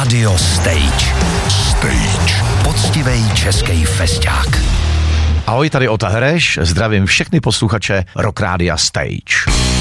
Rádio Stage. Poctivej český festák. Ahoj, tady Ota Hereš, zdravím všechny posluchače Rock Rádia Stage.